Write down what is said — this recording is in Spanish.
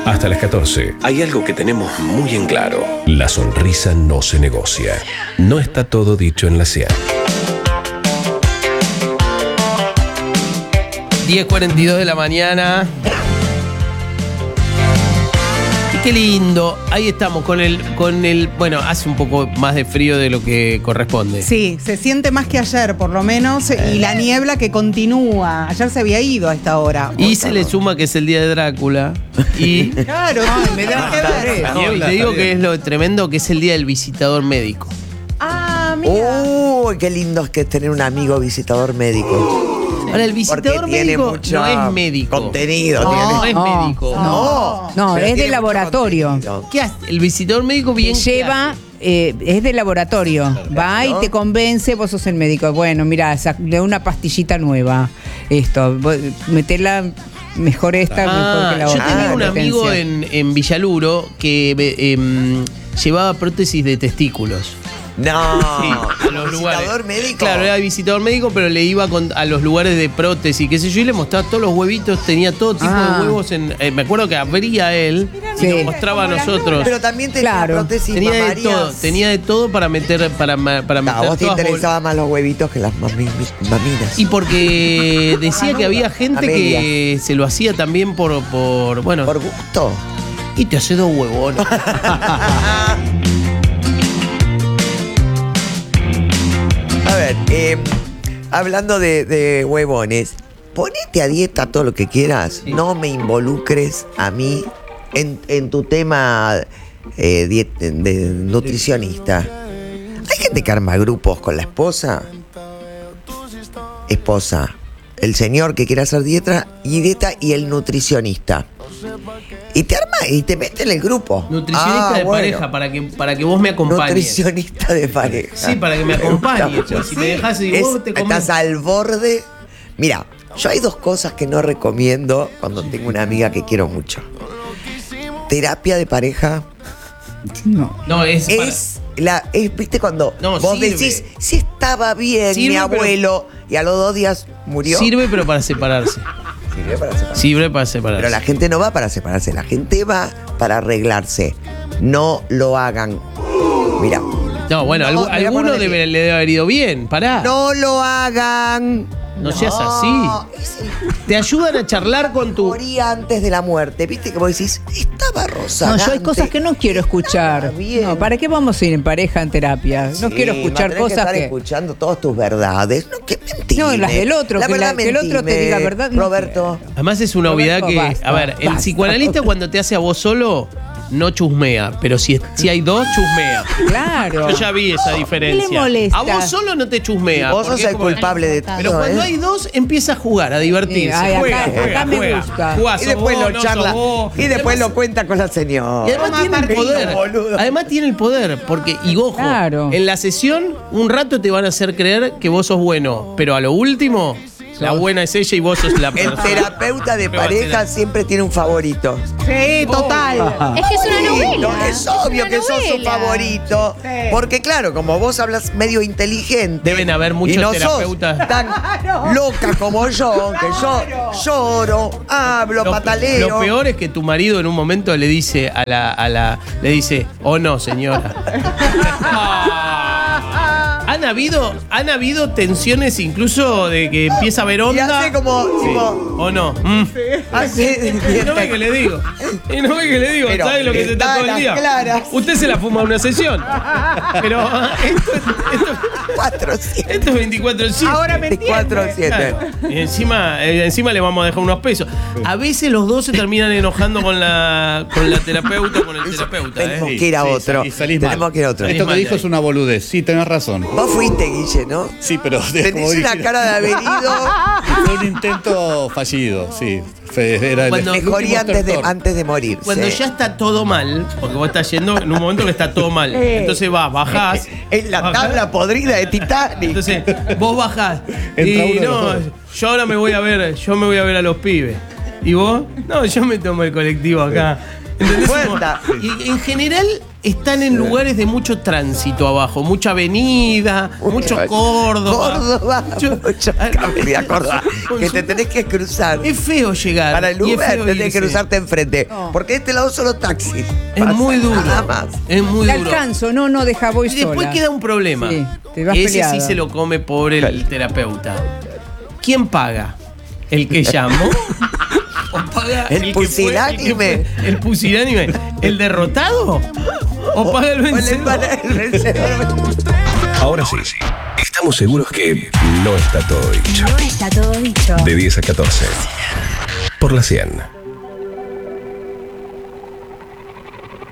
Hasta las 14. Hay algo que tenemos muy en claro. La sonrisa no se negocia. No está todo dicho en la SEAT. 10:42 de la mañana. Y qué lindo. Ahí estamos con el. Bueno, hace un poco más de frío de lo que corresponde. Sí, se siente más que ayer, por lo menos, y la niebla que continúa. Ayer se había ido a esta hora. Y se le suma que es el día de Drácula. Y. Claro, me da que ver. No, y te digo que es lo tremendo que es el día del visitador médico. Ah, mira. Uy, qué lindo es que es tener un amigo visitador médico. Ahora, el visitador Porque tiene médico mucho no es médico. contenido. No tiene. es médico. Pero No, es de tiene mucho laboratorio. contenido. ¿Qué hace? El visitador médico bien Lleva, es de laboratorio. Va y te convence, vos sos el médico. Bueno, mira, de una pastillita nueva. Esto, meterla mejor esta, mejor que la yo otra. tenía un amigo Potencia. en Villaluro que llevaba prótesis de testículos. No, Sí, a los lugares. visitador médico. Claro, era visitador médico, pero le iba a los lugares de prótesis, qué sé yo, y le mostraba todos los huevitos, tenía todo tipo de huevos. Me acuerdo que abría él y Sí. nos mostraba a nosotros. Pero también tenía Claro. prótesis Tenía de todo para meter para No, meter a vos te todas interesaban más los huevitos que las maminas. Y porque decía que había gente que se lo hacía también por bueno, Por gusto. y te hace dos huevones. A ver, hablando de huevones, ponete a dieta todo lo que quieras. Sí. No me involucres a mí en tu tema de nutricionista. Hay gente que arma grupos con la esposa. El señor que quiere hacer dieta y el nutricionista. Y te arma y te mete en el grupo. Nutricionista de bueno. pareja para que vos me acompañes. Nutricionista de pareja. Sí, para que me acompañes. Pues, si me dejas y vos te comes. Estás al borde. Mira, yo hay dos cosas que no recomiendo cuando tengo una amiga que quiero mucho. Terapia de pareja No, viste cuando No, vos sirve. decís, si estaba bien Sirve, mi abuelo y a los 2 días murió. Sirve, pero para separarse. Sirve para separarse. Sirve para separarse. Pero la gente no va para separarse, la gente va para arreglarse. No lo hagan. Mira, No, bueno, No, me voy a alguno poner de pie. le debe haber ido bien. Pará. no lo hagan. No seas así. Te ayudan a charlar con tu. Moría antes de la muerte. Viste que vos decís, estaba Rosa. No, yo hay cosas que no quiero escuchar. bien. No, ¿para qué vamos a ir en pareja en terapia? No quiero escuchar cosas que estar que. escuchando todas tus verdades. No, que mentime. No, las del otro, que el otro te diga verdad. No Roberto. Además es una obviedad Roberto, que. basta, A ver, el basta. psicoanalista cuando te hace a vos solo, no chusmea. Pero si hay dos, chusmea. Claro. Yo ya vi esa diferencia. ¿Qué le molesta? A vos solo no te chusmea. Vos sos porque es el como- culpable de todo. Pero cuando hay dos, empieza a jugar, a divertirse. Sí, ay, juega, acá- juega, acá me juega. gusta. Jugá, Y sos después vos, lo no charla. sos vos. Y después lo cuenta con la señora. Y además tiene el poder. boludo. Además tiene el poder. Porque, y ojo, Claro. en la sesión, un rato te van a hacer creer que vos sos bueno. Pero a lo último, la buena es ella y vos sos la El persona. terapeuta de pareja siempre tiene un favorito. Sí, total. Es que es una novela. No, es obvio una que sos su novela. favorito. Sí. Porque claro, como vos hablas medio inteligente. Deben haber muchos y no terapeutas. sos tan loca como yo, que yo lloro, hablo, pataleo. Lo peor es que tu marido en un momento le dice le dice, oh no, señora. Han habido tensiones incluso de que empieza a haber Y onda. hace como, tipo, ¿O no? hace Y no ve que le digo. Y no ve que le digo. Pero ¿Sabes lo que se está está todo el las día? claras. Usted se la fuma una sesión. Pero esto 400. es 24/7. Ahora me entiendes. 4-7. Y encima le vamos a dejar unos pesos. A veces los dos se terminan enojando con la terapeuta, con el terapeuta. Tenemos que ir a otro. Y salís mal. Tenemos que ir a otro. Salís Esto que mal de dijo ahí. es una boludez. Sí, tenés razón. Vos fuiste, Guille, ¿no? Sí, pero Tenés una cara de haber ido. Fue un intento fallido, sí. Era el Cuando- Mejor y último antes de, estertor. antes de morir. Cuando ya está todo mal, porque vos estás yendo en un momento que está todo mal. Entonces bajás. En la bajás. tabla podrida de Titanic. Entonces, vos bajás. Entra Y uno de no, los dos. yo ahora me voy a ver a los pibes. ¿Y vos? No, yo me tomo el colectivo acá. ¿Entendés? Cuenta. Y en general están en lugares de mucho tránsito abajo, mucha avenida, mucho Córdoba. Córdoba, mucho avenida Córdoba. Que te tenés que cruzar. Es feo llegar. Para el y es Uber feo tenés que irse. cruzarte enfrente. Porque de este lado solo taxis. Es muy duro. Nada más. Es muy Te duro. alcanzo, no, deja, voy Y después sola. queda un problema. Sí, te vas Ese peleado. sí se lo come pobre el terapeuta. ¿Quién paga? ¿El que llamó? ¿O paga El que fue- pusilánime. ¿El pusilánime? ¿El derrotado? ¿O paga el vencedor? El vencedor. Ahora sí, estamos seguros que no está todo dicho. No está todo dicho. De 10 a 14. Por la 100.